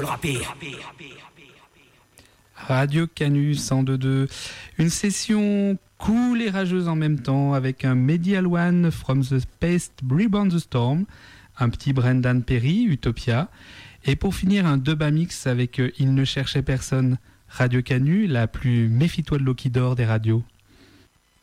le râpé. Radio Canu 102.2, une session cool et rageuse en même temps avec un Medial One from the Space Reborn the Storm, un petit Brendan Perry, Utopia, et pour finir un dub mix avec Il ne cherchait personne. Radio Canu, la plus méfie-toi de l'eau qui dort des radios.